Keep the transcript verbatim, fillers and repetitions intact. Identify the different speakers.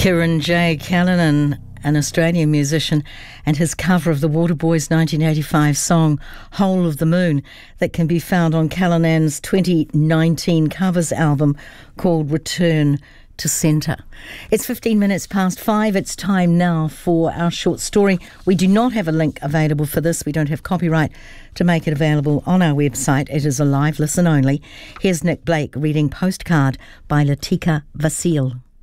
Speaker 1: Kieran J. Callanan, an Australian musician, and his cover of the Waterboys nineteen eighty-five song Whole of the Moon, that can be found on Callanan's twenty nineteen covers album called Return to Centre. It's fifteen minutes past five. It's time now for our short story. We do not have a link available for this. We don't have copyright to make it available on our website. It is a live listen only. Here's Nick Blake reading Postcard by Latika Vasile.